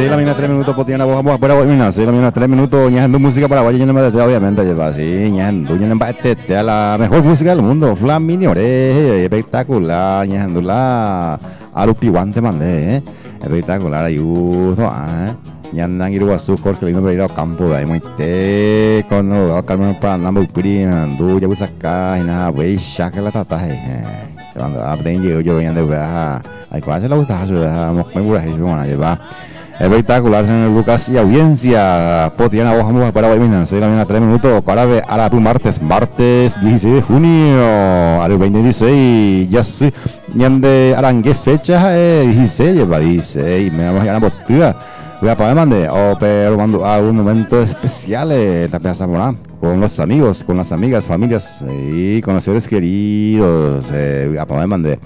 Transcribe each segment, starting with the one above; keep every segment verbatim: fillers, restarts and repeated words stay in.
seis la mañana, tres minutos, pues tiene la voz, vamos a poner hoy, mira, seis la mañana, tres minutos, ñajando música paraguaya, yo no me detengo, obviamente, lleva así, ñajando, yo no me detengo, la mejor música del mundo, Flamini Ore, espectacular, ñajando la Arupiwan te mandé, eh, espectacular, ayudo, ah, ñandan Iruguazú, Jorge Lino Pereira, Campo, de ahí, muy te, con los Carmen Paraná, Prima, Andu, ya voy a sacar, y nada, güey, ya que la tata, eh, cuando aprenden yo yo venía de ver ay cuál se le gusta su muy buena es buena lleva espectacular señor Lucas y audiencia potiana vos vamos para hoy mismo seis la mañana tres minutos para ver a la martes martes dieciséis de junio al veinte dieciséis ya sí ñande arangue fecha eh dieciséis lleva dieciséis me vamos a ganar botella voy a poder mandar o pero cuando a un momento especial eh la pieza moral con los amigos, con las amigas, familias y con los seres queridos. Eh, a poder mandar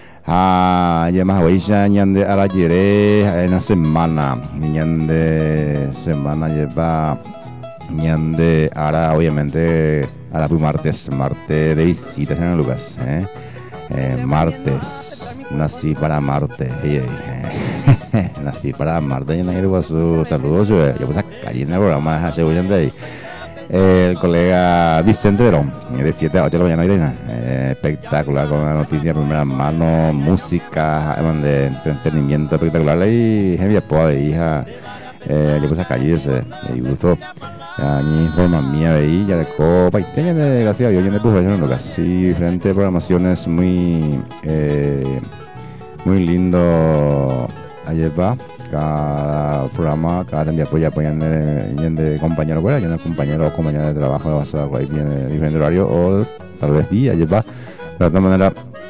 a llamas hoy ya ñande a la yere en la semana, ñande semana lleva ñande ahora obviamente a la martes, martes de visitas en Lucas, eh, eh, martes nací para Marte, hey, hey. nací para Marte y en el guaso saludos yo pues acá en el programa se voy de ahí. El colega Vicente Verón, de siete a ocho de la mañana, eh, espectacular con la noticia de primera mano, música, de entretenimiento espectacular. Y Henry Apoa de hija, eh, yo pues a calle ese, me gustó. Ni forma mía de ahí, ya de copa y tenía de gracias a Dios, yo me puse en lo que así, diferentes programaciones muy, eh, muy lindo. Ayer va. Cada programa, cada día pues ya apoyan de compañero, bueno, ya no compañero o compañera de trabajo basado ahí viene diferente horario o tal vez día, ya va. De otra manera,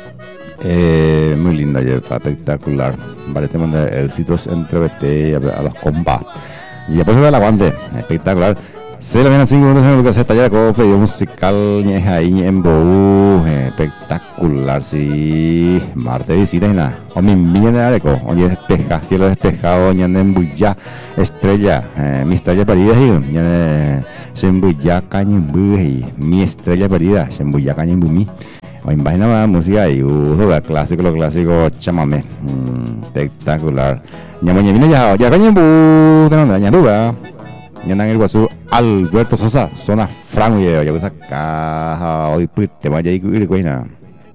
eh, muy linda, ya va, espectacular. Vale, tenemos éxitos entre B T a, a los compas. Y después del aguante, espectacular. Se le vienen cinco minutos en lo que se talla con pedido musical, ñeja ahí en Boú, espectacular, sí. Marte visita y nada. O mi viene de Areco, o ni despeja, cielo despejado, ñande en Buya, estrella, eh, mi estrella perdida, y ñande se en Buya, cañimbu, y mi estrella perdida, se en Buya, cañimbu, mi. O imagina más música y uso uh, clásico, lo clásico, chamame, mm, espectacular. Ñamoñe, viene ya, ya cañimbu, te nombra, ñanduga. Ñandan el guasú Alberto Sosa, zona franco y ya esa caja hoy pues te vaya a ir cuina.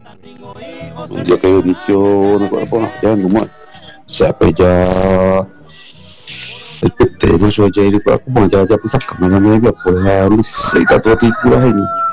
Ya que bendición, bueno, ya no más. Se apella el petero, yo ya iré para como ya ya pues cámara media pues a mi seca todo tipo de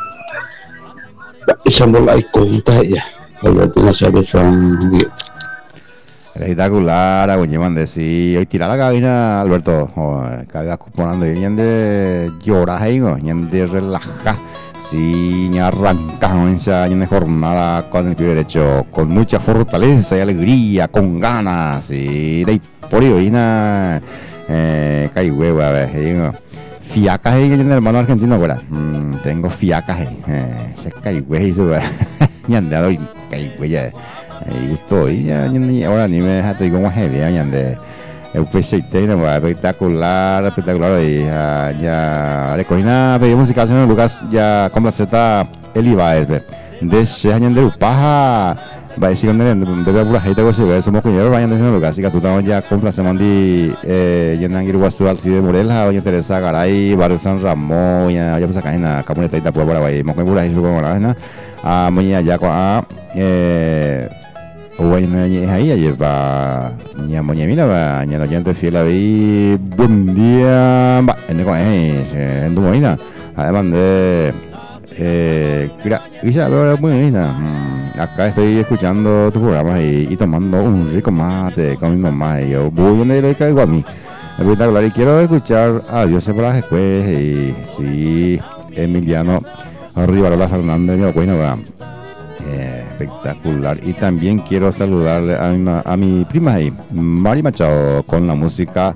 echando la cuenta ya. Alberto no sabe franco. Espectacular, a llevan de sí, hoy tira la cabina, Alberto, oh, caga cuponando y de llorar ahí, de relajar, sí, ni arrancar en esa jornada con el pie derecho, con mucha fortaleza y alegría, con ganas, y de ahí por ahí, na, eh, cae huevo, a ver, fiacas ahí en el hermano argentino, güera, mm, tengo fiacas ahí, eh, se cae huevo, y anda hoy, cae huevo, y gusto y ya ni ahora ni me dejaste como heavy ya de el pc espectacular espectacular y ya ya recogina pedimos música señor Lucas ya con la Z el iba de ese año de Upaja va a decir con el de la pura gente que se ve somos compañeros vayan de señor Lucas así que tú estamos ya con placer mandi eh llenan Iruguazú al de Morela doña Teresa Garay barrio San Ramón ya ya pues acá en la comunidad de Puebla Paraguay mo con pura gente con la a mañana ya con a eh o bueno, ahí ayer va ña moña mira va ña no gente fiel ahí buen día va en el eh en tu moina además de eh mira ya veo muy linda acá estoy escuchando tu programa y, y tomando un rico mate con mi mamá y yo voy en el caigo a mí espectacular y quiero escuchar a Dios se para después y sí Emiliano Rivarola Fernández mi bueno va Eh, espectacular y también quiero saludarle a mi, a mi prima ahí Mari Machado con la música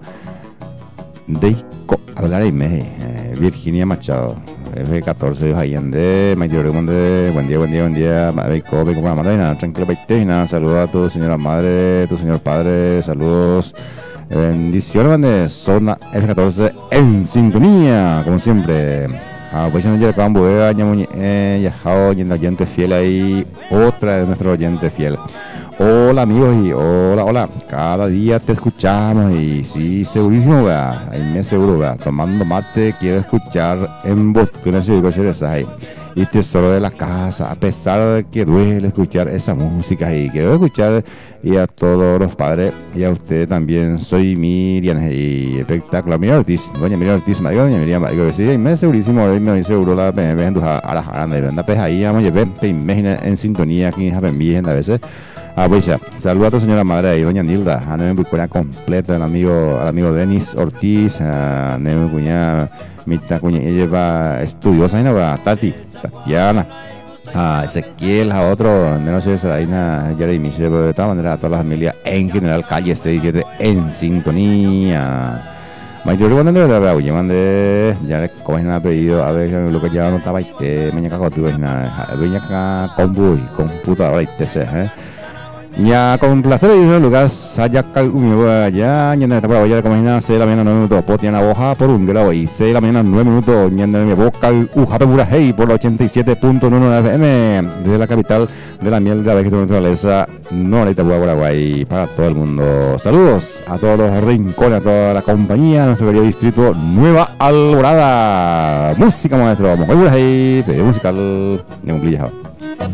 de hablar y me eh, Virginia Machado F catorce ahí ande mayor de buen día buen día buen día Cobe como la madre tranquilo peiteina saludos a tu señora madre tu señor padre saludos bendiciones de zona F catorce en sintonía como siempre. Ah, pues no llega campo de año eh ya hao y oyente fiel ahí otra de nuestro oyente fiel Hola amigos y hola, hola. Cada día te escuchamos y sí, segurísimo, vea. Ahí me seguro, vea. Tomando mate, quiero escuchar en voz que no se digo ahí. Y tesoro de la casa, a pesar de que duele escuchar esa música y quiero escuchar y a todos los padres y a usted también. Soy Miriam y espectacular. Miriam Ortiz, doña Miriam Ortiz, me digo, doña Miriam, me digo, sí, me segurísimo, hoy me seguro la P M en tu ara jaranda, anda pues ahí, vamos a ver, te imagina en sintonía aquí en Japen a veces. Ah, pues ya, saluda a tu señora madre ahí, doña Nilda, a Neme Bucuera completa, el amigo, al amigo Denis Ortiz, a Neme Cuña, Mita Cuña, ella va estudiosa, ¿no? Va Tati, Tatiana, a Ezequiel, a otro, menos de Saraina, Jeremy, pero de todas maneras a toda la familia en general, calle seis y siete en sintonía. Mayor cuando de verdad, oye, mandé, ya le cogen a pedido, a ver lo que ya no estaba ahí, te me con tu vaina, venía acá con bui, computadora y te sé, eh. Ya con placer y en lugar saya kami ya nyanda ta para ya como ina se la mañana nueve minutos potiana hoja por un grado y se la mañana nueve minutos nyanda mi boca u japura hey por la ochenta y siete punto nueve F M desde la capital de la miel de la vegetación naturaleza Norte de Paraguay para todo el mundo. Saludos a todos los rincones, a toda la compañía, nuestro querido distrito Nueva Alborada. Música maestro, vamos a hey, musical de un